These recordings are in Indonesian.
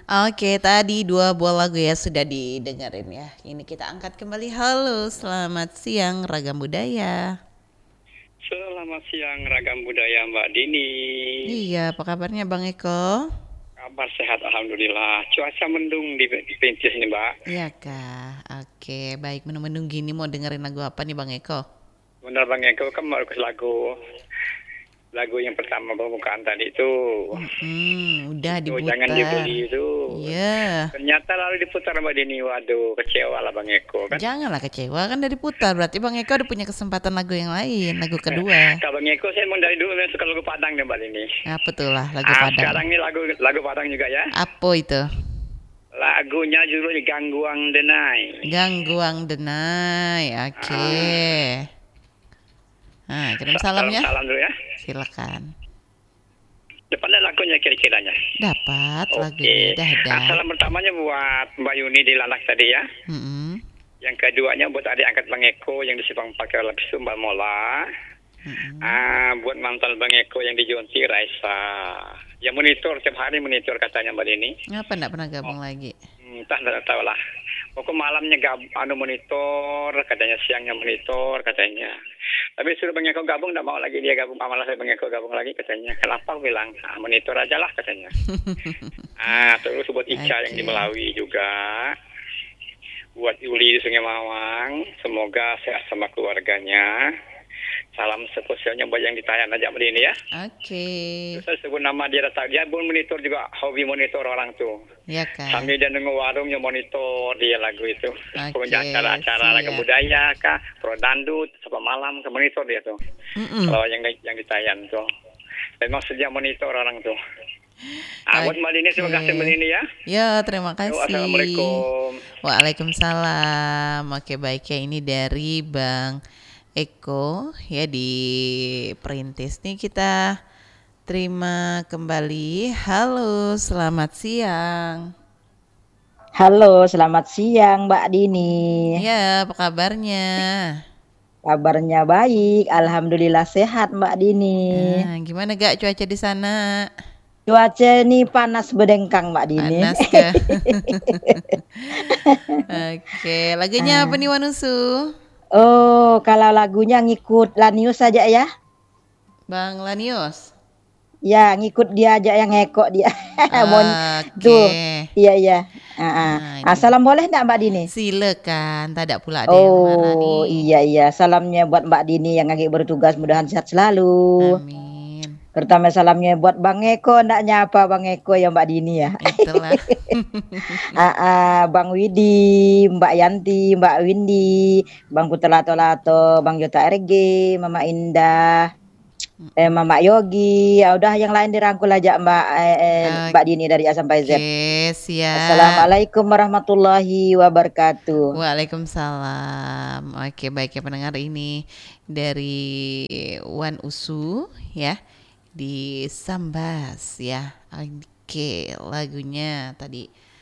Oke, tadi dua buah lagu ya sudah didengerin ya. Ini kita angkat kembali. Halo, selamat siang Ragam Budaya. Selamat siang ragam budaya Mbak Dini. Iya, apa kabarnya Bang Eko? Kabar sehat Alhamdulillah. Cuaca mendung di Pincis nih Mbak. Iya kah? Oke, baik. Mendung-mendung gini mau dengerin lagu apa nih Bang Eko? Benar Bang Eko kan baru lagu yang pertama pembukaan tadi itu. Udah Itu jangan diputar. dibeli itu. Iya. Ternyata lalu diputar Mbak Dini. Waduh kecewa lah Bang Eko kan. Janganlah kecewa, kan udah diputar. Berarti Bang Eko udah punya kesempatan lagu yang lain, lagu kedua. Kalau Bang Eko saya mau dari dulu yang suka lagu Padang nih Mbak Dini. Apa tuh lah lagu Padang? Sekarang ini lagu Padang juga ya. Apa itu? Lagunya judulnya Gangguang Denai. Gangguang Denai. Oke. Nah, kirim Salam salamnya. salam dulu ya. Silakan. Depannya lagunya kira-kiranya. Dapat Oke. lagunya dah. Salam pertamanya buat Mbak Yuni di Landak tadi ya. Mm-mm. Yang keduanya buat adik angkat Bang Eko yang di Simpang pakai lapis Mbak Mola. Buat mantan Bang Eko yang di Jonti Raisa. Yang monitor tiap hari monitor katanya Mbak Dini. Ngapa enggak pernah gabung lagi? Entah enggak tahu lah. Pokok malamnya monitor, katanya siangnya monitor katanya. Tapi suruh Bang Eko gabung enggak mau lagi dia gabung. Malah saya Bang Eko gabung lagi katanya. Kenapa bilang monitor aja lah katanya. Terus buat Ica yang di Melawi juga. Buat Yuli di Sungai Mawang, semoga sehat sama keluarganya. Salam spesialnya buat yang ditayan aja Mbak Dini ya. Oke. Saya sebut nama dia pun monitor juga, hobi monitor orang tuh. Ya kan. Sambil dia nunggu warungnya monitor dia lagu itu. Punya acara-acara lagu siap. budaya kah, pro dandut, sampai malam ke monitor dia tuh. Kalau yang ditayan tuh. Memang sejak monitor orang tuh. Buat Mbak Dini, terima kasih Mbak Dini ya. Ya, terima kasih. Assalamualaikum. Waalaikumsalam. Oke, baik ya, ini dari Bang Eko ya di Perintis nih, kita terima kembali. Halo, selamat siang. Halo, selamat siang Mbak Dini. Ya, apa kabarnya? Kabarnya baik, alhamdulillah sehat Mbak Dini. Gimana gak cuaca di sana? Cuaca ini panas bedengkang Mbak Dini. Panas kah? Oke, lagunya apa nih Wanusu? Oh, kalau lagunya ngikut Lanius saja ya. Bang Lanius? Ya, ngikut dia aja yang ngekok dia. Oke. Iya. Salam boleh enggak Mbak Dini? Silakan, tak ada pula ada yang marah nih. Oh, iya. Salamnya buat Mbak Dini yang lagi bertugas, mudahan sehat selalu. Amin. Pertama salamnya buat Bang Eko, enggak nyapa Bang Eko ya Mbak Dini ya. Itulah. Bang Widi, Mbak Yanti, Mbak Windy, Bang Putra Lato, Bang Jota RG, Mama Indah, Mama Yogi. Ya udah yang lain dirangkul aja Mbak Dini dari A sampai Z. Oke, siap. Assalamualaikum warahmatullahi wabarakatuh. Waalaikumsalam. Oke, baik ya pendengar, ini dari Wan Usu ya di Sambas ya. Oke, lagunya tadi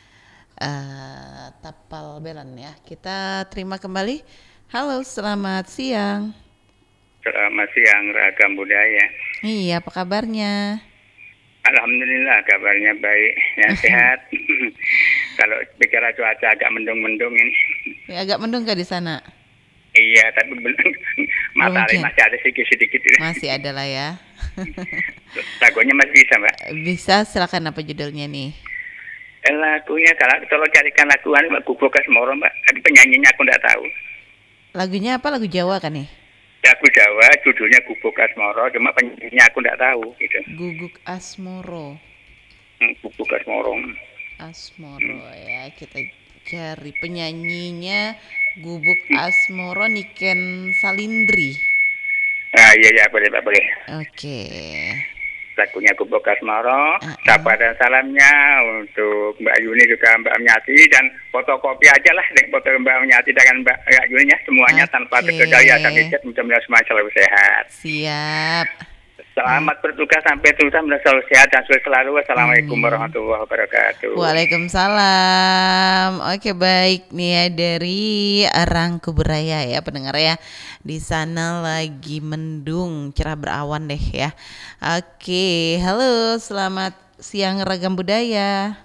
Tapal Belan ya. Kita terima kembali. Halo, selamat siang. Selamat siang ragam budaya. Iya, apa kabarnya? Alhamdulillah kabarnya baik, ya sehat. Kalau bicara cuaca agak mendung-mendung ini. Ya, agak mendung kah di sana? Iya, tapi matahari masih ada sedikit-sedikit. Masih ada lah ya. Lagunya masih bisa Mbak? Bisa, silakan, apa judulnya nih? Lagunya kalau carikan laguan Mbak Kubokas Moro Mbak, tapi penyanyinya aku nggak tahu. Lagunya apa? Lagu Jawa kan nih? Lagu Jawa, judulnya Guguk Asmoro, cuma penyanyinya aku nggak tahu gitu. Guguk Asmoro. Guguk Asmoro. Asmoro ya, kita cari penyanyinya. Guguk Asmoro, Niken Salindri. Iya boleh Pak, boleh. Oke. Lagunya Guguk Asmoro. Sapa dan salamnya untuk Mbak Yuni juga Mbak Amyati, dan fotokopi aja lah dengan foto Mbak Amyati dengan Mbak Yuni ya, semuanya tanpa terkecuali sampai mudah-mudahan semua selalu sehat. Siap. Selamat bertugas sampai tuntas, selalu sehat dan selalu. Assalamualaikum warahmatullahi wabarakatuh. Waalaikumsalam. Oke, baik nih ya dari Rangku Beraya ya pendengar ya. Di sana lagi mendung, cerah berawan deh ya. Oke, halo, selamat siang ragam budaya.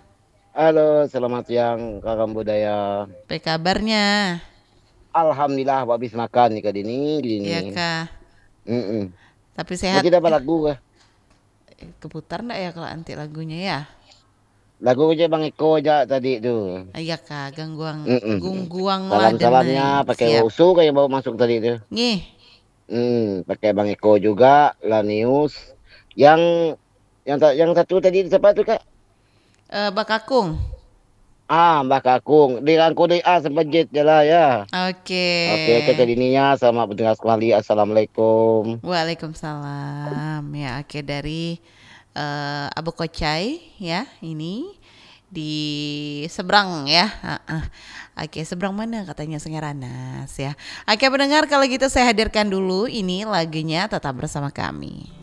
Halo, selamat siang kakak budaya. Apa kabarnya? Alhamdulillah habis makan nih kak Dini, Dini. Iya kah? Mm-mm. Tapi Mau sehat tidak apa ya? lagu kah? Keputar ndak ya kalau anti lagunya ya? Lagu aja Bang Eko aja tadi tuh. Iya kah, Mm-mm. gungguang lah Salam-salamnya denai. pakai Siap. Usu kayak bawa masuk tadi tuh. Nih, Pakai Bang Eko juga, Lanius. Yang yang satu tadi siapa tuh kak? Bakakung. Mbak Kakung. Dirangkul di A sampai Z je lah ya. Oke. Oke, kata Dininya sama pendengar sekali. Assalamualaikum. Waalaikumsalam. Ya, oke dari Abu Kocai ya, ini di seberang ya. Oke, seberang mana katanya Sengaranas ya. Oke, pendengar kalau gitu saya hadirkan dulu ini lagunya tetap bersama kami.